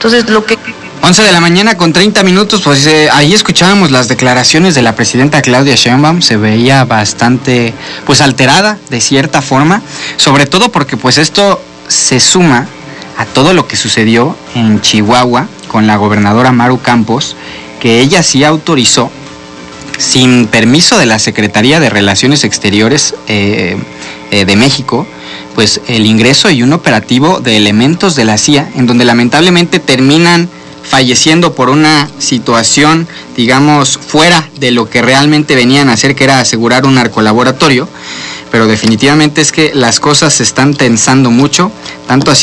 Entonces, lo que... 11 de la mañana con 30 minutos, pues ahí escuchábamos las declaraciones de la presidenta Claudia Sheinbaum. Se veía bastante, pues, alterada de cierta forma, sobre todo porque pues esto se suma a todo lo que sucedió en Chihuahua con la gobernadora Maru Campos, que ella sí autorizó, sin permiso de la Secretaría de Relaciones Exteriores de México, pues el ingreso y un operativo de elementos de la CIA, en donde lamentablemente terminan falleciendo por una situación, digamos, fuera de lo que realmente venían a hacer, que era asegurar un narcolaboratorio. Pero definitivamente es que las cosas se están tensando mucho, tanto así